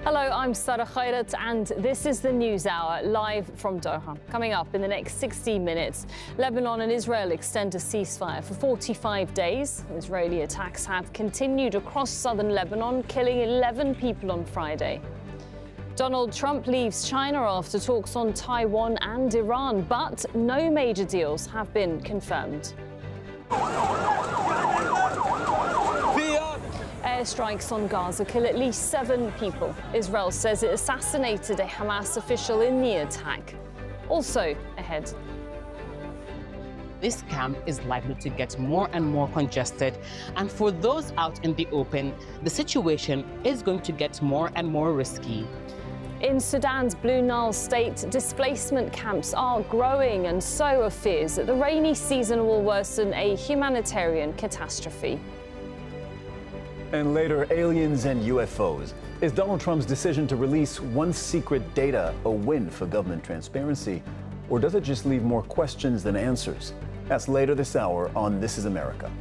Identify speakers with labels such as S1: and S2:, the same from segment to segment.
S1: Hello, I'm Sarah Khairat, and this is the News Hour, live from Doha. Coming up in the next 60 minutes, Lebanon and Israel extend a ceasefire for 45 days. Israeli attacks have continued across southern Lebanon, killing 11 people on Friday. Donald Trump leaves China after talks on Taiwan and Iran, but no major deals have been confirmed. Airstrikes on Gaza kill at least 7 people. Israel says it assassinated a Hamas official in the attack. Also ahead.
S2: This camp is likely to get more and more congested, and for those out in the open, the situation is going to get more and more risky.
S1: In Sudan's Blue Nile state, displacement camps are growing, and so are fears that the rainy season will worsen a humanitarian catastrophe.
S3: And later, aliens and UFOs. Is Donald Trump's decision to release once secret data a win for government transparency? Or does it just leave more questions than answers? That's later this hour on This Is America.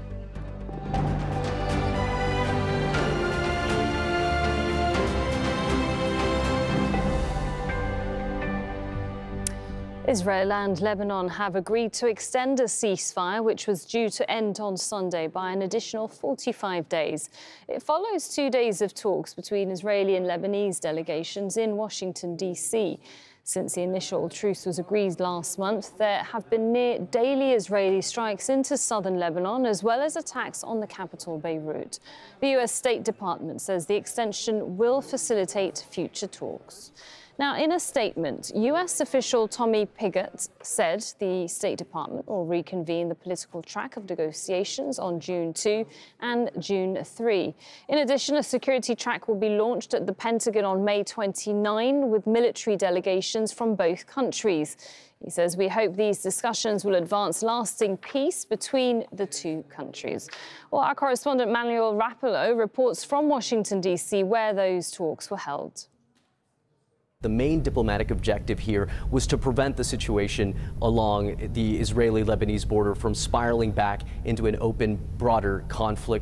S1: Israel and Lebanon have agreed to extend a ceasefire, which was due to end on Sunday, by an additional 45 days. It follows 2 days of talks between Israeli and Lebanese delegations in Washington, D.C. Since the initial truce was agreed last month, there have been near daily Israeli strikes into southern Lebanon, as well as attacks on the capital, Beirut. The U.S. State Department says the extension will facilitate future talks. Now, in a statement, U.S. official Tommy Pigott said the State Department will reconvene the political track of negotiations on June 2 and June 3. In addition, a security track will be launched at the Pentagon on May 29 with military delegations from both countries. He says, "We hope these discussions will advance lasting peace between the two countries." Well, our correspondent Manuel Rapolo reports from Washington, D.C., where those talks were held.
S4: The main diplomatic objective here was to prevent the situation along the Israeli-Lebanese border from spiraling back into an open, broader conflict.